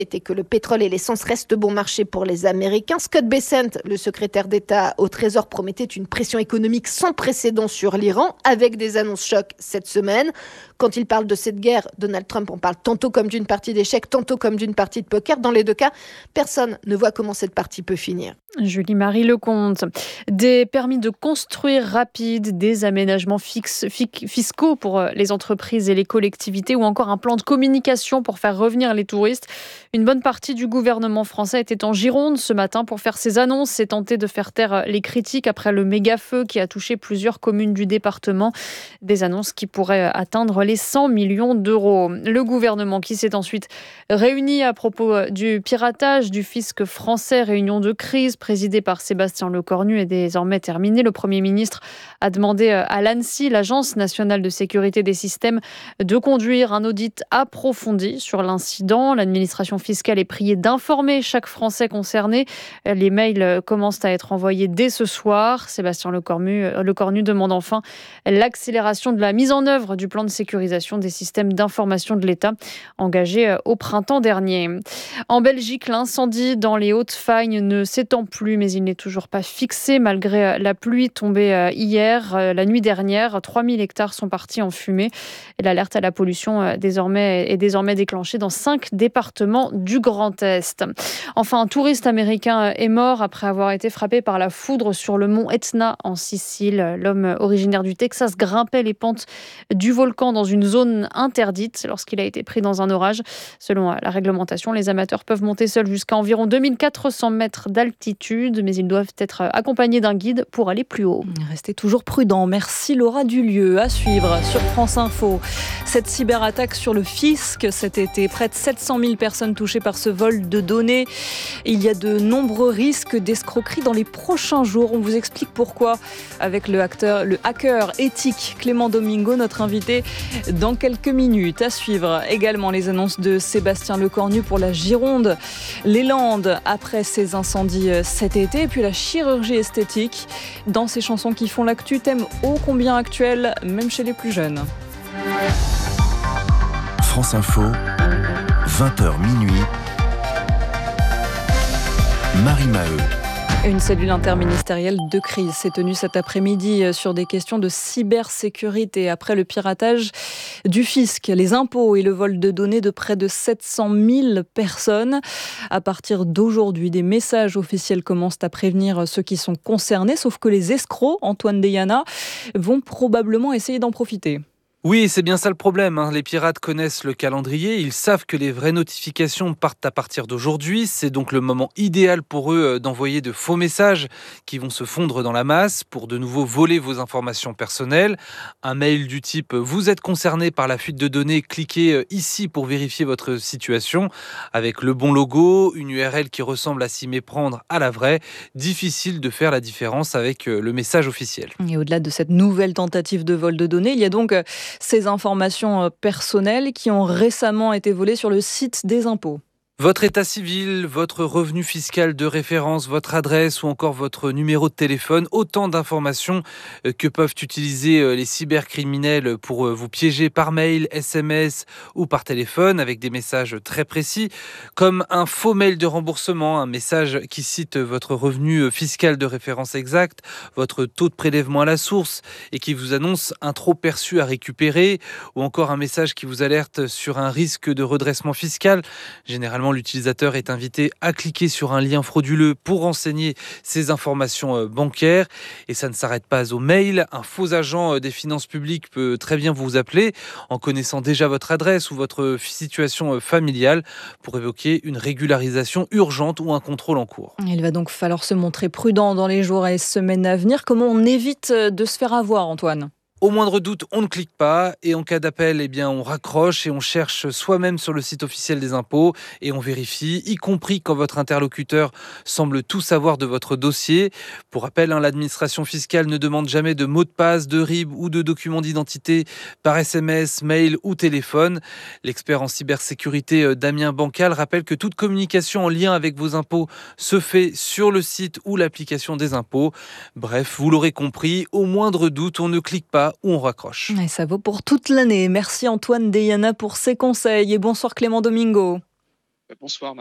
Et que le pétrole et l'essence restent bon marché pour les Américains. Scott Bessent, le secrétaire d'État au Trésor, promettait une pression économique sans précédent sur l'Iran, avec des annonces chocs cette semaine. Quand il parle de cette guerre, Donald Trump en parle tantôt comme d'une partie d'échecs, tantôt comme d'une partie de poker. Dans les deux cas, personne ne voit comment cette partie peut finir. Julie-Marie Lecomte. Des permis de construire rapides, des aménagements fiscaux pour les entreprises et les collectivités ou encore un plan de communication pour faire revenir les touristes. Une bonne partie du gouvernement français était en Gironde ce matin pour faire ses annonces et tenter de faire taire les critiques après le méga-feu qui a touché plusieurs communes du département. Des annonces qui pourraient atteindre les 100 millions d'euros. Le gouvernement qui s'est ensuite réuni à propos du piratage du fisc français, réunion de crise présidée par Sébastien Lecornu est désormais terminée. Le Premier ministre a demandé à l'ANSSI, l'Agence nationale de sécurité des systèmes, de conduire un audit approfondi sur l'incident. L'administration fiscale est priée d'informer chaque Français concerné. Les mails commencent à être envoyés dès ce soir. Sébastien Lecornu demande enfin l'accélération de la mise en œuvre du plan de sécurisation des systèmes d'information de l'État engagé au printemps dernier. En Belgique, l'incendie dans les Hautes-Fagnes ne s'étend plus, mais il n'est toujours pas fixé malgré la pluie tombée hier, la nuit dernière. 3000 hectares sont partis en fumée. Et l'alerte à la pollution est désormais déclenchée dans 5 départements du Grand Est. Enfin, un touriste américain est mort après avoir été frappé par la foudre sur le mont Etna en Sicile. L'homme originaire du Texas grimpait les pentes du volcan dans une zone interdite lorsqu'il a été pris dans un orage. Selon la réglementation, les amateurs peuvent monter seuls jusqu'à environ 2400 mètres d'altitude, mais ils doivent être accompagnés d'un guide pour aller plus haut. Restez toujours prudents. Merci Laura Dulieu. À suivre sur France Info. Cette cyberattaque sur le fisc cet été. Près de 700 000 personnes touchées par ce vol de données. Il y a de nombreux risques d'escroquerie dans les prochains jours. On vous explique pourquoi avec le hacker éthique Clément Domingo, notre invité dans quelques minutes. À suivre également les annonces de Sébastien Lecornu pour la Gironde, les Landes après ces incendies cet été, et puis la chirurgie esthétique dans ces chansons qui font l'actu, thème ô combien actuel, même chez les plus jeunes. France Info, 20h minuit, Marie Maheu. Une cellule interministérielle de crise s'est tenue cet après-midi sur des questions de cybersécurité après le piratage du fisc, les impôts et le vol de données de près de 700 000 personnes. À partir d'aujourd'hui, des messages officiels commencent à prévenir ceux qui sont concernés, sauf que les escrocs, Antoine Deyana, vont probablement essayer d'en profiter. Oui, c'est bien ça le problème. Les pirates connaissent le calendrier, ils savent que les vraies notifications partent à partir d'aujourd'hui. C'est donc le moment idéal pour eux d'envoyer de faux messages qui vont se fondre dans la masse pour de nouveau voler vos informations personnelles. Un mail du type « Vous êtes concerné par la fuite de données, cliquez ici pour vérifier votre situation » avec le bon logo, une URL qui ressemble à s'y méprendre à la vraie. Difficile de faire la différence avec le message officiel. Et au-delà de cette nouvelle tentative de vol de données, il y a donc ces informations personnelles qui ont récemment été volées sur le site des impôts. Votre état civil, votre revenu fiscal de référence, votre adresse ou encore votre numéro de téléphone, autant d'informations que peuvent utiliser les cybercriminels pour vous piéger par mail, SMS ou par téléphone avec des messages très précis, comme un faux mail de remboursement, un message qui cite votre revenu fiscal de référence exact, votre taux de prélèvement à la source et qui vous annonce un trop perçu à récupérer, ou encore un message qui vous alerte sur un risque de redressement fiscal. Généralement, l'utilisateur est invité à cliquer sur un lien frauduleux pour renseigner ses informations bancaires. Et ça ne s'arrête pas aux mails. Un faux agent des finances publiques peut très bien vous appeler en connaissant déjà votre adresse ou votre situation familiale pour évoquer une régularisation urgente ou un contrôle en cours. Il va donc falloir se montrer prudent dans les jours et semaines à venir. Comment on évite de se faire avoir, Antoine ? Au moindre doute, on ne clique pas et en cas d'appel, on raccroche et on cherche soi-même sur le site officiel des impôts et on vérifie, y compris quand votre interlocuteur semble tout savoir de votre dossier. Pour rappel, l'administration fiscale ne demande jamais de mot de passe, de RIB ou de documents d'identité par SMS, mail ou téléphone. L'expert en cybersécurité Damien Bancal rappelle que toute communication en lien avec vos impôts se fait sur le site ou l'application des impôts. Bref, vous l'aurez compris, au moindre doute, on ne clique pas ou on raccroche. Et ça vaut pour toute l'année. Merci Antoine Deyana pour ces conseils et bonsoir Clément Domingo. Bonsoir.